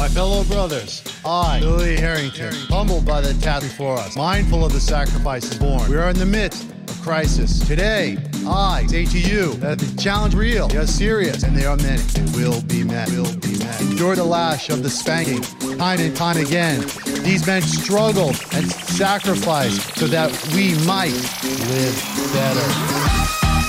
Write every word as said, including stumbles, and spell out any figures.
My fellow brothers, I, Billy Harrington, humbled by the task before us, mindful of the sacrifices born. We are in the midst of crisis. Today, I say to you that the challenge is real, they are serious, and they are many. They will be met. Will be met. Endure the lash of the spanking, time and time again. These men struggled and sacrificed so that we might live better.